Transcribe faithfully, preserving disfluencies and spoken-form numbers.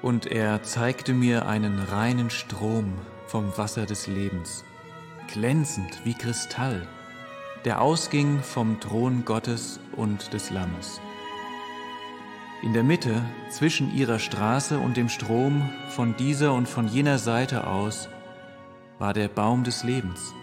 Und er zeigte mir einen reinen Strom vom Wasser des Lebens, glänzend wie Kristall, der ausging vom Thron Gottes und des Lammes. In der Mitte, zwischen ihrer Straße und dem Strom, von dieser und von jener Seite aus, war der Baum des Lebens,